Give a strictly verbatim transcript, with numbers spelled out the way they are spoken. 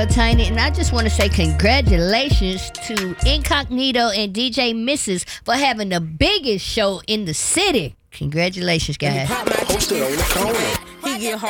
Tiny, and I just want to say congratulations to Incognito and D J Missus for having the biggest show in the city. Congratulations, guys. Hosted on the corner. He get hard.